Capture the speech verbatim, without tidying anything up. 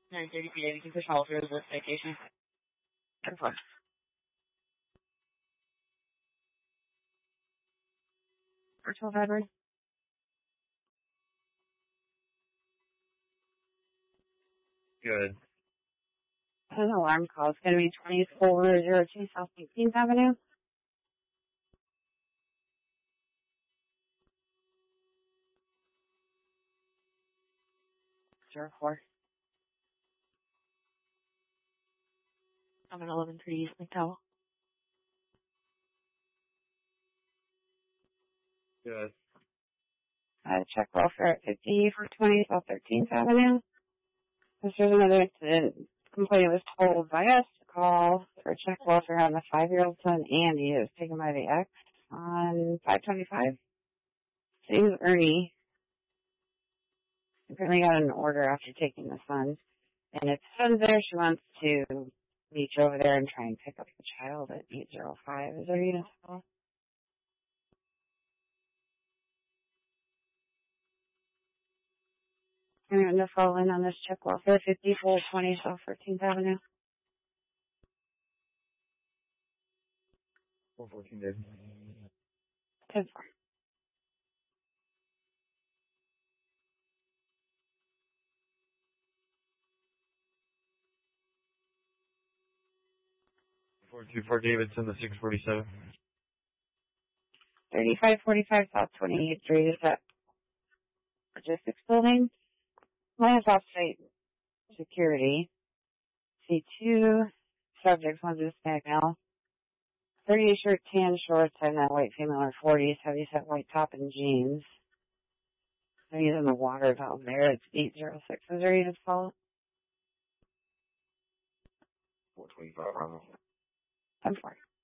nine thirty p m You can push all through the vacation. Have fun. Virtual Edward. Good. An alarm call. It's going to be twenty-four oh two South sixteenth Avenue. Zero four. I'm an eleven three East McDowell. Good. Uh, check welfare at fifty for twenty South thirteenth Avenue. This is another incident. Complainant was told by us to call for check welfare on the five-year-old son, Andy, that was taken by the ex on five twenty-five. His name is Ernie. Apparently got an order after taking the son. And if the son's there, she wants to meet you over there and try and pick up the child at eight oh five. Is there a unit call? I'm going to follow in on this check welfare, fifty-four twenty South thirteenth Avenue. four fourteen days. ten four. four two four Davidson, the six forty-seven. thirty-five forty-five South twenty-eighth Street. Is that logistics building? Minus off-site security. See two subjects, one's a snag now. thirty-eight shirt, tan shorts, and that white female or forties, heavy set white top and jeans. They're using the water down there. It's eight oh six. Is there unit call? four twenty-five, Bravo. ten four.